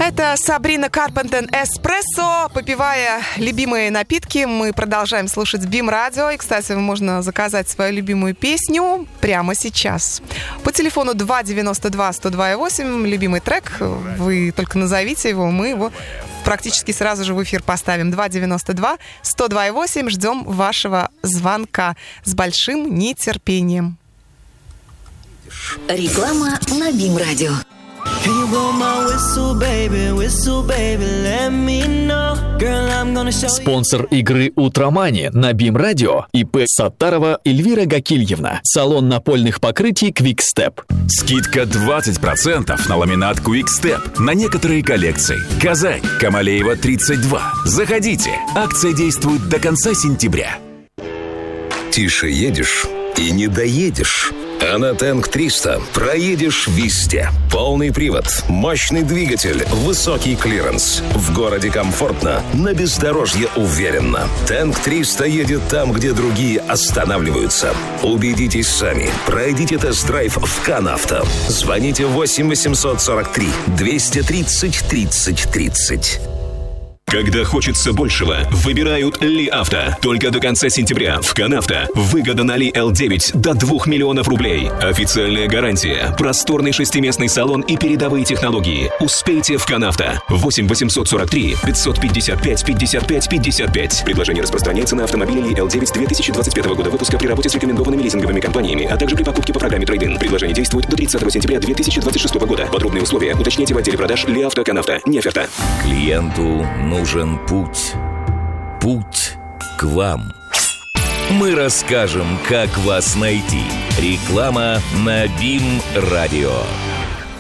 Это Сабрина Карпентер «Эспрессо». Попивая любимые напитки, мы продолжаем слушать БИМ-радио. И, кстати, можно заказать свою любимую песню прямо сейчас. По телефону 292-102-8. Любимый трек. Вы только назовите его, мы его практически сразу же в эфир поставим. 292-102-8. Ждем вашего звонка с большим нетерпением. Реклама на БИМ-радио. Спонсор игры «Утромани» на БИМ-радио ИП Саттарова Эльвира Гакильевна. Салон напольных покрытий QuickStep. Скидка 20% на ламинат QuickStep на некоторые коллекции. Казань, Камалеева, 32. Заходите. Акция действует до конца сентября. Тише едешь и не доедешь. А на Тэнк 300 проедешь везде. Полный привод, мощный двигатель, высокий клиренс. В городе комфортно, на бездорожье уверенно. Тэнк 300 едет там, где другие останавливаются. Убедитесь сами. Пройдите тест-драйв в КанАвто. Звоните 8 843 230 30 30. Когда хочется большего, выбирают Ли Авто. Только до конца сентября в КанАвто выгода на Ли L9 до 2 миллионов рублей. Официальная гарантия, просторный шестиместный салон и передовые технологии. Успейте в КанАвто. 8 843 555 55 55. Предложение распространяется на автомобили Ли L9 2025 года выпуска при работе с рекомендованными лизинговыми компаниями, а также при покупке по программе трейд-ин. Предложение действует до 30 сентября 2026 года. Подробные условия уточняйте в отделе продаж Ли Авто КанАвто. Не оферта. Клиенту нужен путь. Путь к вам. Мы расскажем, как вас найти. Реклама на БИМ-радио.